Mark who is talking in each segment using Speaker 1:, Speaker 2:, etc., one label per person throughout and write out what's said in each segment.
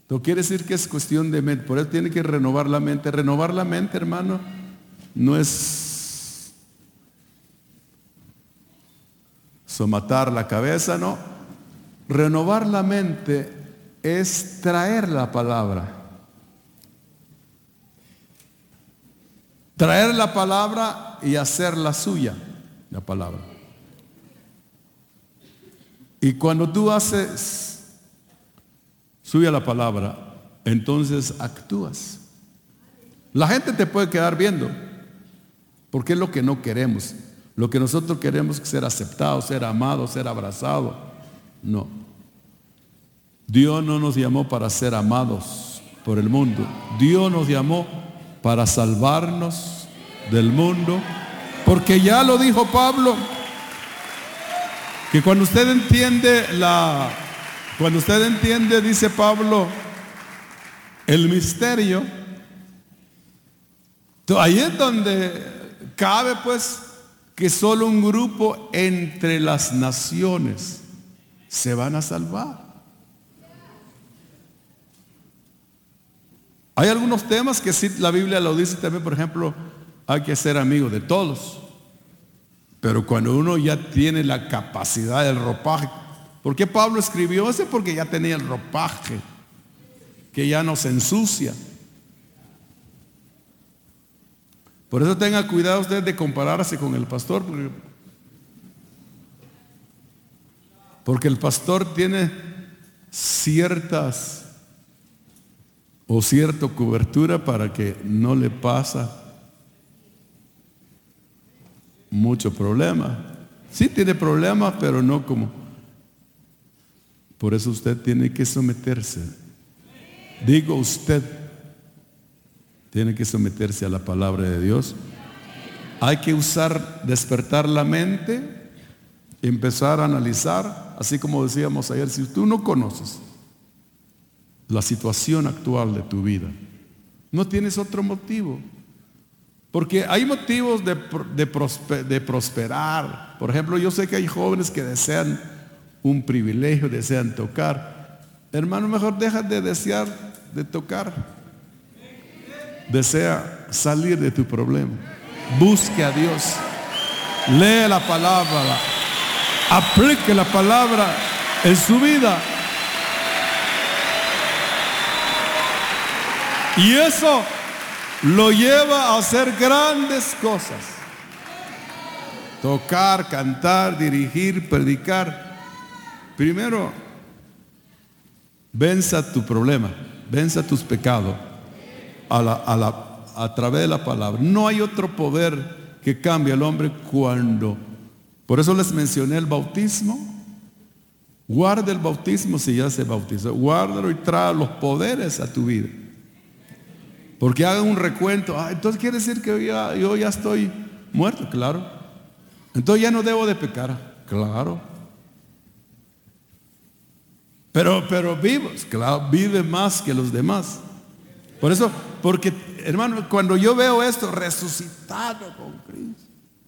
Speaker 1: No quiere decir que es cuestión de mente, por eso tiene que renovar la mente. Renovar la mente, hermano, no es somatar la cabeza, no. Renovar la mente es traer la palabra. Traer la palabra y hacerla suya, la palabra. Y cuando tú haces suya la palabra, entonces actúas. La gente te puede quedar viendo, porque es lo que no queremos. Lo que nosotros queremos es ser aceptados, ser amados, ser abrazados. No. Dios no nos llamó para ser amados por el mundo. Dios nos llamó para salvarnos del mundo, porque ya lo dijo Pablo, que cuando usted entiende, dice Pablo, el misterio, ahí es donde cabe pues que solo un grupo entre las naciones se van a salvar. Hay algunos temas que sí la Biblia lo dice también, por ejemplo, hay que ser amigos de todos. Pero cuando uno ya tiene la capacidad del ropaje, ¿por qué Pablo escribió eso? Porque ya tenía el ropaje, que ya no se ensucia. Por eso tenga cuidado usted de compararse con el pastor, porque el pastor tiene cierta cobertura para que no le pasa mucho problema. Sí tiene problemas, pero no como. Por eso usted tiene que someterse. Digo, usted tiene que someterse a la palabra de Dios. Hay que despertar la mente, empezar a analizar, así como decíamos ayer, si tú no conoces la situación actual de tu vida, no tienes otro motivo. Porque hay motivos de prosperar. Por ejemplo, yo sé que hay jóvenes que desean un privilegio, desean tocar. Hermano, mejor deja de desear de tocar. Desea salir de tu problema. Busque a Dios. Lee la palabra. Aplique la palabra en su vida. Y eso lo lleva a hacer grandes cosas. Tocar, cantar, dirigir, predicar. Primero, venza tu problema, venza tus pecados a través de la palabra. No hay otro poder que cambie al hombre cuando. Por eso les mencioné el bautismo. Guarda el bautismo si ya se bautizó. Guárdalo y trae los poderes a tu vida. Porque hagan un recuento. Entonces quiere decir que yo ya estoy muerto. Claro. Entonces ya no debo de pecar. Claro. Pero vivos. Claro, vive más que los demás. Por eso, porque hermano, cuando yo veo esto resucitado con Cristo,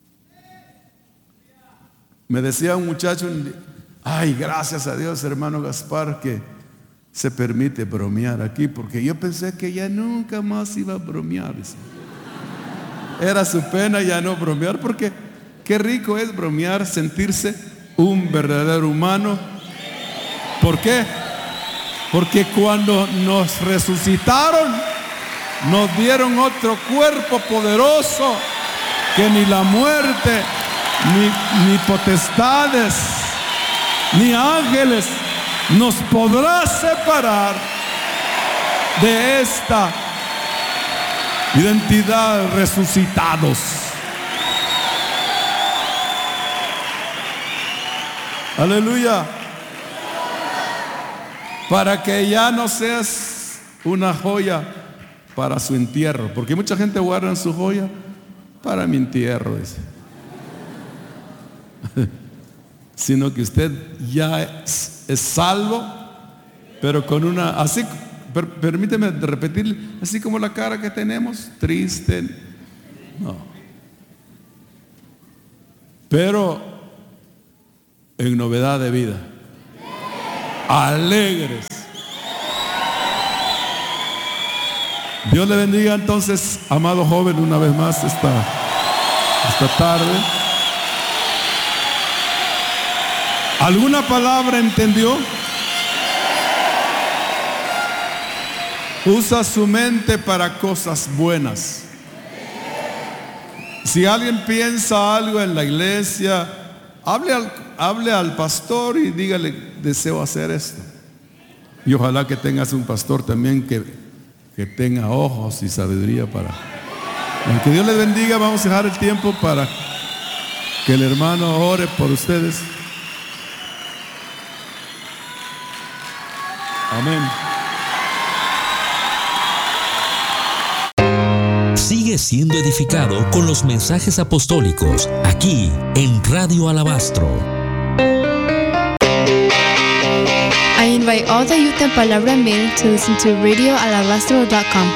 Speaker 1: me decía un muchacho, gracias a Dios, hermano Gaspar, que se permite bromear aquí, porque yo pensé que ya nunca más iba a bromear. Era su pena ya no bromear, porque qué rico es bromear, sentirse un verdadero humano. ¿Por qué? Porque cuando nos resucitaron, nos dieron otro cuerpo poderoso que ni la muerte, ni potestades, ni ángeles nos podrá separar de esta identidad, resucitados. Aleluya. Para que ya no seas una joya para su entierro, porque mucha gente guarda su joya para mi entierro, dice. Sino que usted ya es salvo, pero con así, permíteme repetir, así como la cara que tenemos, triste, no, pero en novedad de vida, alegres, Dios le bendiga entonces, amado joven, una vez más esta tarde. ¿Alguna palabra entendió? Usa su mente para cosas buenas. Si alguien piensa algo en la iglesia, hable al pastor y dígale: deseo hacer esto. Y ojalá que tengas un pastor también que tenga ojos y sabiduría para. Que Dios les bendiga. Vamos a dejar el tiempo para que el hermano ore por ustedes. Amén.
Speaker 2: Sigue siendo edificado con los mensajes apostólicos aquí en Radio Alabastro.
Speaker 3: I invite all the youth in Palabra Mail to listen to radioalabastro.com.